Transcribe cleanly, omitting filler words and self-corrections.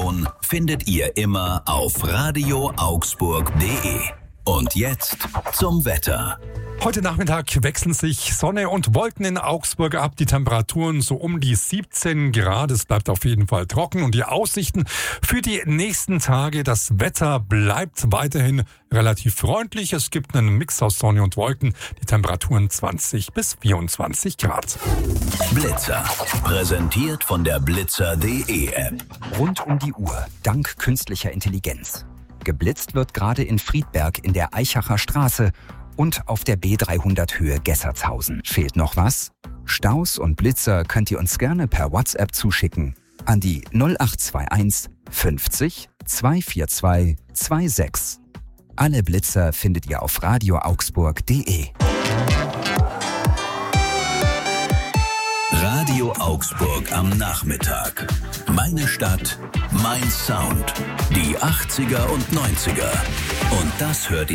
Information findet ihr immer auf radioaugsburg.de. Und jetzt zum Wetter. Heute Nachmittag wechseln sich Sonne und Wolken in Augsburg ab. Die Temperaturen so um die 17 Grad. Es bleibt auf jeden Fall trocken. Und die Aussichten für die nächsten Tage. Das Wetter bleibt weiterhin relativ freundlich. Es gibt einen Mix aus Sonne und Wolken. Die Temperaturen 20 bis 24 Grad. Blitzer. Präsentiert von der Blitzer.de App. Rund um die Uhr, dank künstlicher Intelligenz. Geblitzt wird gerade in Friedberg in der Eichacher Straße und auf der B300 Höhe Gessertshausen. Fehlt noch was? Staus und Blitzer könnt ihr uns gerne per WhatsApp zuschicken an die 0821 50 242 26. Alle Blitzer findet ihr auf radioaugsburg.de. Radio Augsburg am Nachmittag. Meine Stadt, mein Sound. Die 80er und 90er. Und das hört ihr